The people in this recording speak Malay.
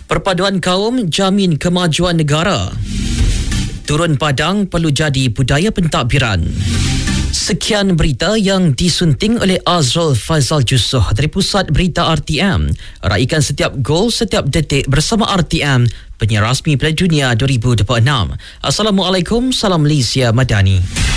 Perpaduan kaum jamin kemajuan negara. Turun padang perlu jadi budaya pentadbiran. Sekian berita yang disunting oleh Azrul Faizal Jusoh dari Pusat Berita RTM. Raikan setiap gol, setiap detik bersama RTM, penyiar rasmi Piala Dunia 2026. Assalamualaikum, salam Malaysia Madani.